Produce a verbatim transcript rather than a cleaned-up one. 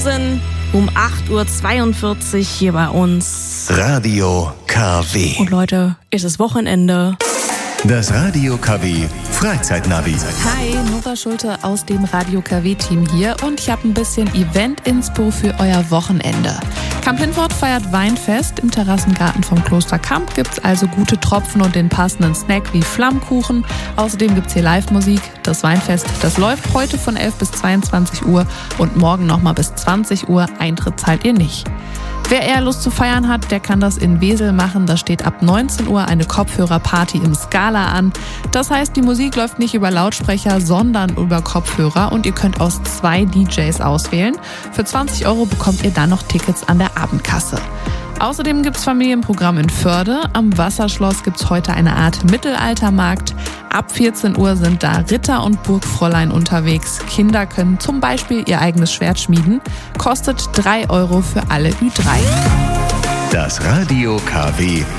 Um acht Uhr zweiundvierzig hier bei uns. Radio K W. Und Leute, es ist Wochenende. Das Radio K W Freizeitnavi. Hi, Nora Schulte aus dem Radio K W-Team hier und ich habe ein bisschen Event-Inspo für euer Wochenende. Camp Hinfort feiert Weinfest. Im Terrassengarten vom Kloster Kamp gibt's also gute Tropfen und den passenden Snack wie Flammkuchen. Außerdem gibt's hier Live-Musik. Das Weinfest, das läuft heute von elf bis zweiundzwanzig Uhr und morgen nochmal bis zwanzig Uhr. Eintritt zahlt ihr nicht. Wer eher Lust zu feiern hat, der kann das in Wesel machen. Da steht ab neunzehn Uhr eine Kopfhörerparty im Scala an. Das heißt, die Musik läuft nicht über Lautsprecher, sondern über Kopfhörer und ihr könnt aus zwei D Js auswählen. Für zwanzig Euro bekommt ihr dann noch Tickets an der Abendkasse. Außerdem gibt's Familienprogramm in Förde. Am Wasserschloss gibt's heute eine Art Mittelaltermarkt. Ab vierzehn Uhr sind da Ritter und Burgfräulein unterwegs. Kinder können zum Beispiel ihr eigenes Schwert schmieden. Kostet drei Euro für alle Ü drei. Das Radio K W